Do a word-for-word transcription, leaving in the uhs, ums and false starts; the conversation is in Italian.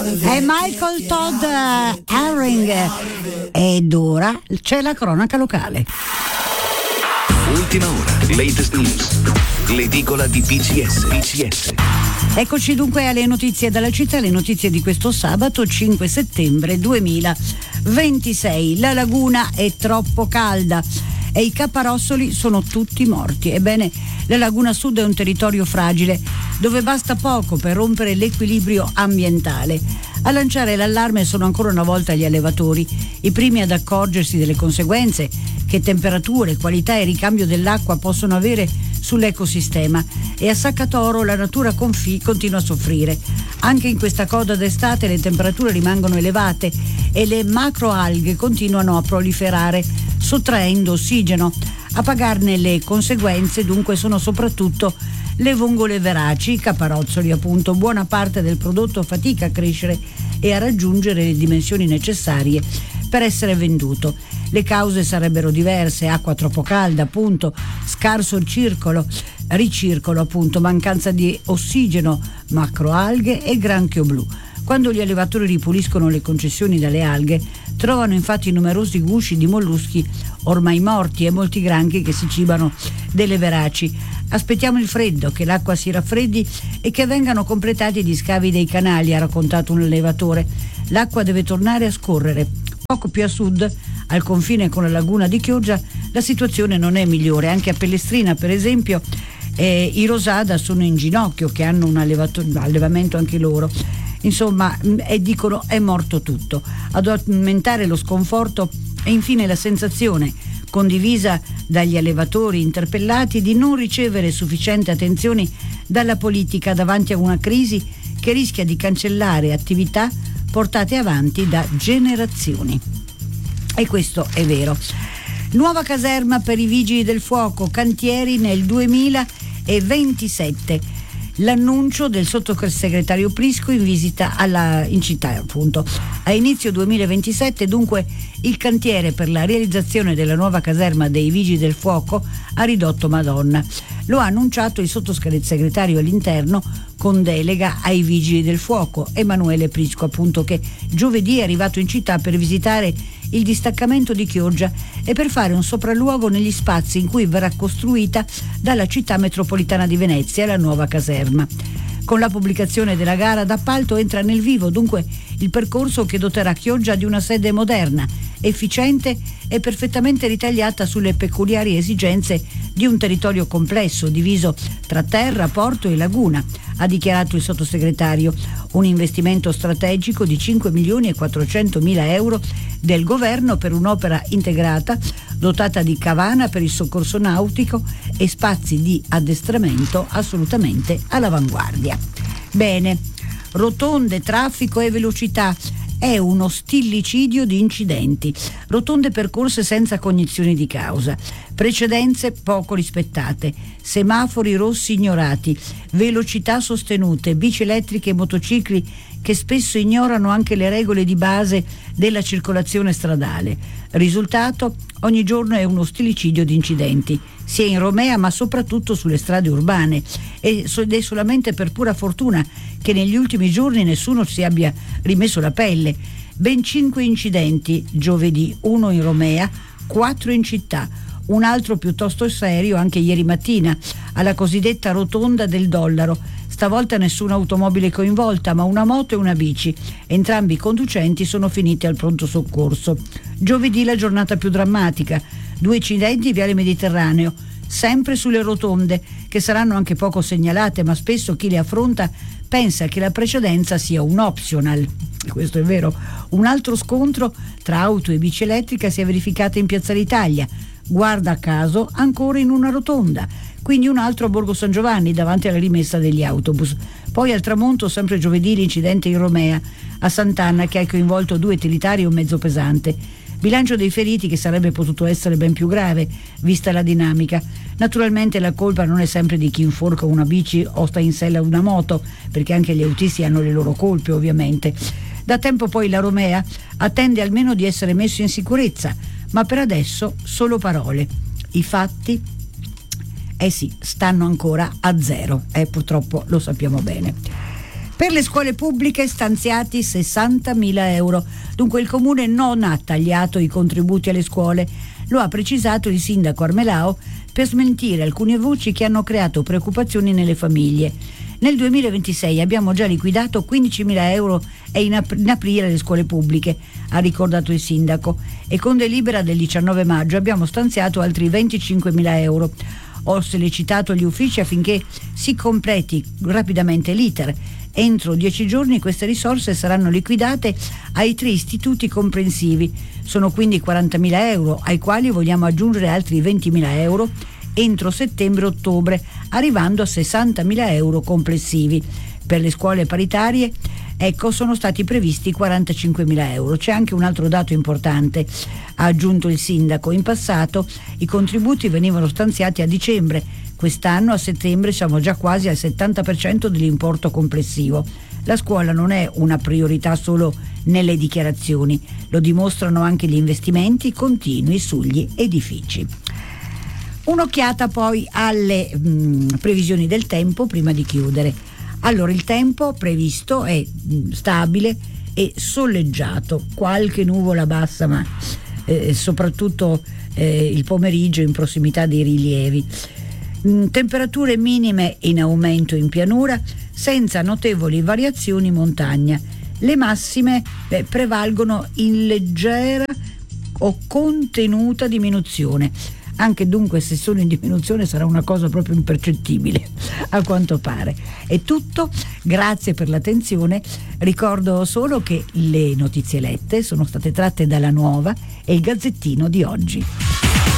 È Michael Todd Herring. Ed ora c'è la cronaca locale. Ultima ora, latest news. L'edicola di P C S. P C S. Eccoci dunque alle notizie dalla città, le notizie di questo sabato cinque settembre duemilaventisei. La laguna è troppo calda e i capparossoli sono tutti morti. Ebbene, la laguna sud è un territorio fragile dove basta poco per rompere l'equilibrio ambientale. A lanciare l'allarme sono ancora una volta gli allevatori, i primi ad accorgersi delle conseguenze che temperature, qualità e ricambio dell'acqua possono avere sull'ecosistema, e a Saccatoro la natura confi continua a soffrire. Anche in questa coda d'estate le temperature rimangono elevate e le macroalghe continuano a proliferare, sottraendo ossigeno. A pagarne le conseguenze dunque sono soprattutto le vongole veraci, i capparozzoli appunto. Buona parte del prodotto fatica a crescere e a raggiungere le dimensioni necessarie per essere venduto. Le cause sarebbero diverse: acqua troppo calda appunto, scarso circolo, ricircolo appunto, mancanza di ossigeno, macroalghe e granchio blu. Quando gli allevatori ripuliscono le concessioni dalle alghe, trovano infatti numerosi gusci di molluschi ormai morti e molti granchi che si cibano delle veraci. Aspettiamo il freddo, che l'acqua si raffreddi e che vengano completati gli scavi dei canali, ha raccontato un allevatore. L'acqua deve tornare a scorrere. Poco più a sud, al confine con la laguna di Chioggia, la situazione non è migliore. Anche a Pellestrina, per esempio, eh, i Rosada sono in ginocchio, che hanno un allevato, allevamento anche loro. Insomma, e dicono è morto tutto. Ad aumentare lo sconforto è infine la sensazione, condivisa dagli allevatori interpellati, di non ricevere sufficiente attenzione dalla politica davanti a una crisi che rischia di cancellare attività portate avanti da generazioni. E questo è vero. Nuova caserma per i vigili del fuoco, cantieri nel duemilaventisette. L'annuncio del sottosegretario Prisco in visita alla, in città appunto. A inizio duemilaventisette dunque il cantiere per la realizzazione della nuova caserma dei Vigili del Fuoco ha ridotto Madonna. Lo ha annunciato il sottosegretario all'interno con delega ai Vigili del Fuoco, Emanuele Prisco, appunto, che giovedì è arrivato in città per visitare il distaccamento di Chioggia e per fare un sopralluogo negli spazi in cui verrà costruita dalla città metropolitana di Venezia la nuova caserma. Con la pubblicazione della gara d'appalto entra nel vivo dunque il percorso che doterà Chioggia di una sede moderna, efficiente e perfettamente ritagliata sulle peculiari esigenze di un territorio complesso diviso tra terra, porto e laguna, ha dichiarato il sottosegretario. Un investimento strategico di cinque milioni e quattrocentomila euro del governo per un'opera integrata dotata di cavana per il soccorso nautico e spazi di addestramento assolutamente all'avanguardia. Bene, rotonde, traffico e velocità. È uno stillicidio di incidenti, rotonde percorse senza cognizione di causa, precedenze poco rispettate, semafori rossi ignorati, velocità sostenute, bici elettriche e motocicli che spesso ignorano anche le regole di base della circolazione stradale. Risultato? Ogni giorno è uno stillicidio di incidenti, sia in Romea ma soprattutto sulle strade urbane, ed è solamente per pura fortuna che negli ultimi giorni nessuno si abbia rimesso la pelle. Ben cinque incidenti giovedì, uno in Romea, quattro in città, un altro piuttosto serio anche ieri mattina alla cosiddetta rotonda del Dollaro. Stavolta nessuna automobile coinvolta, ma una moto e una bici. Entrambi i conducenti sono finiti al pronto soccorso. Giovedì la giornata più drammatica, due incidenti viale Mediterraneo, sempre sulle rotonde, che saranno anche poco segnalate, ma spesso chi le affronta pensa che la precedenza sia un optional. Questo è vero. Un altro scontro tra auto e bici elettrica si è verificato in Piazza d'Italia, guarda caso ancora in una rotonda, quindi un altro a Borgo San Giovanni davanti alla rimessa degli autobus. Poi al tramonto, sempre giovedì, l'incidente in Romea a Sant'Anna che ha coinvolto due utilitari e un mezzo pesante. Bilancio dei feriti che sarebbe potuto essere ben più grave vista la dinamica. Naturalmente la colpa non è sempre di chi inforca una bici o sta in sella a una moto, perché anche gli autisti hanno le loro colpe ovviamente. Da tempo poi la Romea attende almeno di essere messo in sicurezza, ma per adesso solo parole. I fatti, eh sì, stanno ancora a zero, eh, purtroppo lo sappiamo bene. Per le scuole pubbliche stanziati sessantamila euro. Dunque il Comune non ha tagliato i contributi alle scuole, lo ha precisato il sindaco Armelao per smentire alcune voci che hanno creato preoccupazioni nelle famiglie. Nel duemilaventisei abbiamo già liquidato quindicimila euro e in, ap- in aprile le scuole pubbliche, ha ricordato il sindaco, e con delibera del diciannove maggio abbiamo stanziato altri venticinquemila euro. Ho sollecitato gli uffici affinché si completi rapidamente l'iter. Entro dieci giorni queste risorse saranno liquidate ai tre istituti comprensivi. Sono quindi quarantamila euro, ai quali vogliamo aggiungere altri ventimila euro entro settembre-ottobre, arrivando a sessantamila euro complessivi. Per le scuole paritarie, ecco, sono stati previsti quarantacinquemila euro. C'è anche un altro dato importante, ha aggiunto il sindaco. In passato i contributi venivano stanziati a dicembre. Quest'anno a settembre siamo già quasi al settanta per cento dell'importo complessivo. La scuola non è una priorità solo nelle dichiarazioni, lo dimostrano anche gli investimenti continui sugli edifici. Un'occhiata poi alle mh, previsioni del tempo prima di chiudere. Allora, il tempo previsto è mh, stabile e soleggiato, qualche nuvola bassa, ma eh, soprattutto eh, il pomeriggio in prossimità dei rilievi. Mh, temperature minime in aumento in pianura, senza notevoli variazioni in montagna. Le massime beh, prevalgono in leggera o contenuta diminuzione. Anche dunque, se sono in diminuzione sarà una cosa proprio impercettibile, a quanto pare. È tutto, grazie per l'attenzione. Ricordo solo che le notizie lette sono state tratte dalla Nuova e il Gazzettino di oggi.